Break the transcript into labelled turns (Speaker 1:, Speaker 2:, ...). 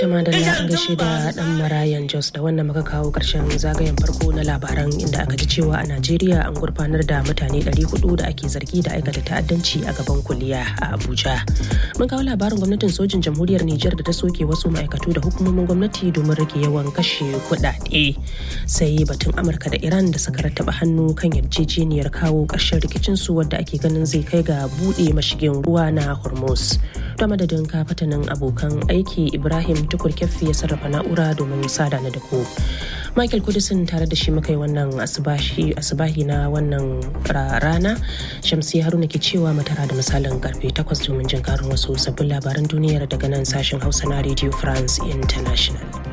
Speaker 1: Madalla an gaishe da dan Marayan Jos da wannan muka kawo karshen zagayen farko na labaran inda aka ji cewa a Najeriya an gurfanar da mutane 400 da ake zargi da aikata ta'addanci a gaban kuliya a Abuja. Mun kawo labarin gwamnatin sojin jamhuriyar Nijar da ta soke wasu ma'aikatu da hukumomin gwamnati domin rage yawan kashe kuɗaɗe. Sai batun Amurka da Iran da suka rattaba hannu kan yarjejeniyar kawo ƙarshen rikicin su wadda ake ganin zai kai ga buɗe mashigin ruwa na Hormuz. Ta madadin kafatanin abokan aiki Ibrahim Tukur Keffi ya sarrafa na'ura domin sada na da ku. Michael Kudisin tare da shi muka yi wannan asibahi na wannan rana. Shamsi Haruna ke cewa matara da misalin karfe 8 domin jin karin wasu sabbin labaran duniyar daga nan sashen Hausa na Radio France International.